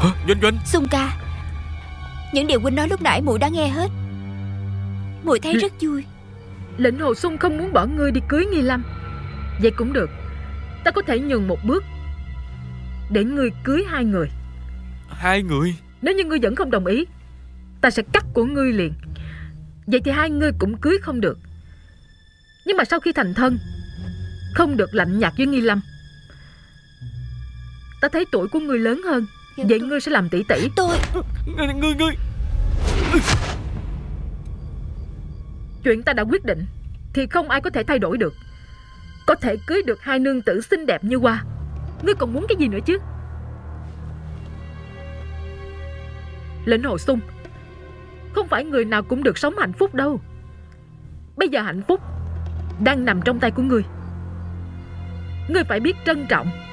Hả? Doanh Doanh. Xung ca, những điều huynh nói lúc nãy muội đã nghe hết. Muội thấy rất vui. Lệnh Hồ Xuân không muốn bỏ ngươi đi cưới Nghi Lâm. Vậy cũng được, ta có thể nhường một bước, để ngươi cưới hai người. Hai người? Nếu như ngươi vẫn không đồng ý, ta sẽ cắt của ngươi liền. Vậy thì hai ngươi cũng cưới không được. Nhưng mà sau khi thành thân, không được lạnh nhạt với Nghi Lâm. Ta thấy tuổi của ngươi lớn hơn, vậy ngươi sẽ làm tỷ tỷ. Ngươi Chuyện ta đã quyết định thì không ai có thể thay đổi được. Có thể cưới được hai nương tử xinh đẹp như Hoa, ngươi còn muốn cái gì nữa chứ? Lệnh Hồ Xuân, không phải người nào cũng được sống hạnh phúc đâu. Bây giờ hạnh phúc đang nằm trong tay của ngươi. Ngươi phải biết trân trọng.